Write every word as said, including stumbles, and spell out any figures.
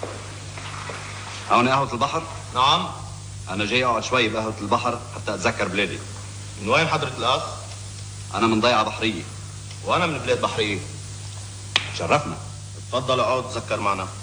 هون قهوة البحر؟ نعم. أنا جاي أقعد شوي بقهوة البحر حتى أتذكر بلادي. من وين حضرة الأخ؟ أنا من ضيعة بحرية. وأنا من بلاد بحرية. شرفنا. تفضل اقعد تذكر معنا.